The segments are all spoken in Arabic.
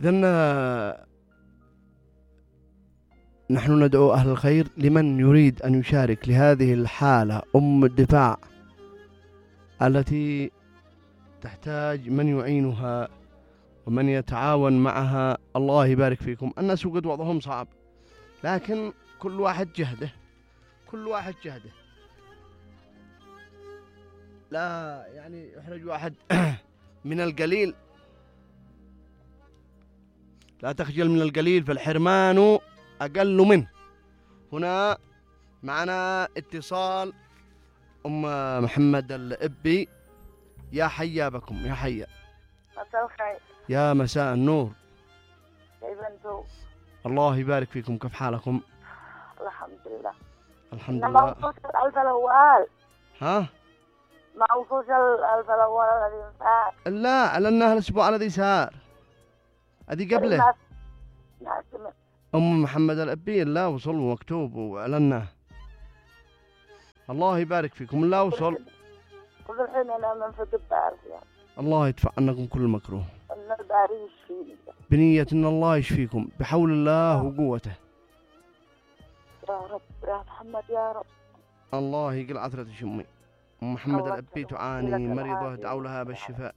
إذن نحن ندعو أهل الخير لمن يريد أن يشارك لهذه الحالة الدفاع التي تحتاج من يعينها ومن يتعاون معها. الله يبارك فيكم. الناس قد وضعهم صعب، لكن كل واحد جهده، كل واحد جهده. لا يعني يحرج واحد من القليل، لا تخجل من القليل فالحرمان أقل منه. هنا معنا اتصال أم محمد الأبي. يا حيا بكم، يا حيا. مساء الخير. يا مساء النور. كيف أنتم؟ الله يبارك فيكم. كيف حالكم؟ الحمد لله. الحمد ما لله. وصلش الألف الأول. ها؟ ما وصلش الألف الأول الذي فات. لا، أعلناها الأسبوع الذي سار، هذه قبله. أم محمد الأبي لا وصل ومكتوب وأعلناه. الله يبارك فيكم. لا وصل. كل الحين أنا منفقد بعرف يعني. الله يدفع عنكم كل مكروه. أن الباري يشفيني. بنية أن الله يشفيكم بحول الله وقوته. يا رب يا محمد يا رب. الله يقل عثرة شمي. أم محمد الأبي تعاني، مريضة، دعوا لها بالشفاء.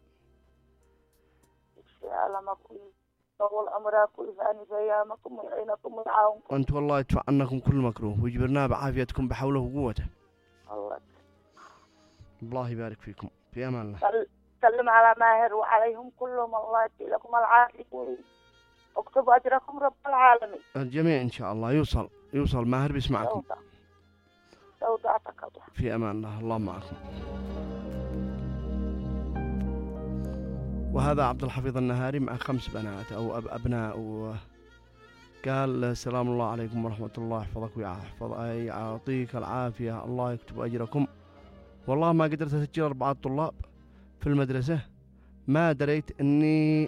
ألمكم طول أمركم وإذاني في أيامكم ويعينكم ويعاونكم. وأنت والله يدفع عنكم كل مكروه ويجبرنا بعافيتكم بحوله وقوته. الله يبارك فيكم. في أمان الله. سلم على ماهر وعليهم كلهم. الله يدي لكم العافية واكتب أجركم رب العالمين. الجميع إن شاء الله. يوصل ماهر بيسمعكم. سودعتك الله. في أمان الله. الله معكم. وهذا عبد الحفيظ النهاري مع 5 بنات أو أبناء، قال سلام الله عليكم ورحمة الله يحفظك ويعطيك العافية، الله يكتب أجركم. والله ما قدرت أسجل 4 طلاب في المدرسة، ما دريت أني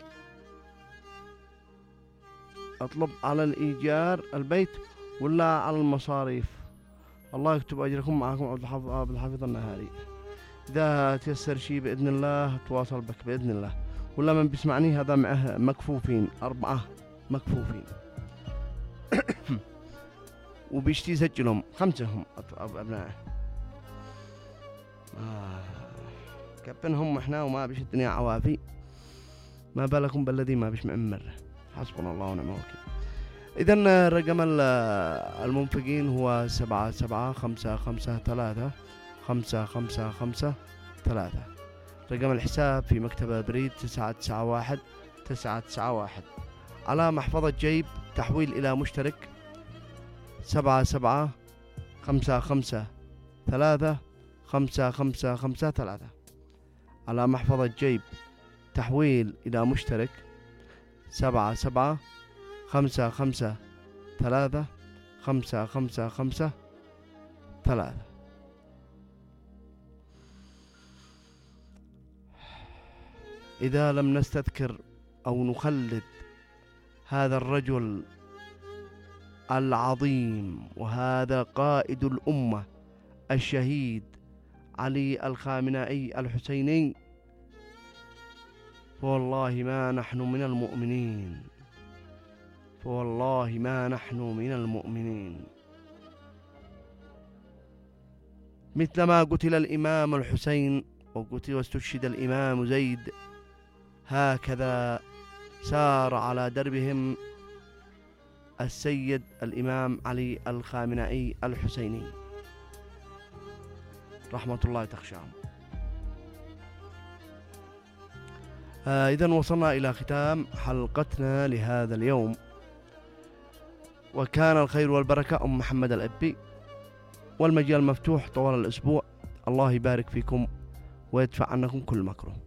أطلب على الإيجار البيت ولا على المصاريف. الله يكتب أجركم. معكم عبد الحفيظ النهاري. إذا تيسر شيء بإذن الله تواصل بك بإذن الله، ولا من بيسمعني هذا معه مكفوفين 4 مكفوفين وبيشتي يسجلهم 5 هم أبنائه. كبنهم احنا وما بيش الدنيا عوافي، ما بالكم بالذي ما بيش مأمر. حسبنا الله ونعم الوكيل. إذن رقم المنفقين هو 775553 5553. رقم الحساب في مكتب بريد 991 991. على محفظة جيب تحويل إلى مشترك 775553 5553. على محفظة جيب تحويل إلى مشترك 775553 5553. إذا لم نستذكر أو نخلد هذا الرجل العظيم وهذا قائد الأمة الشهيد علي الخامنائي الحسيني، فوالله ما نحن من المؤمنين، فوالله ما نحن من المؤمنين. مثلما قتل الإمام الحسين وقتل واستشهد الإمام زيد، هكذا سار على دربهم السيد الإمام علي الخامنائي الحسيني رحمة الله تخشاهم. إذن وصلنا إلى ختام حلقتنا لهذا اليوم، وكان الخير والبركة أم محمد الأبي، والمجال مفتوح طوال الأسبوع. الله يبارك فيكم ويدفع عنكم كل مكروه.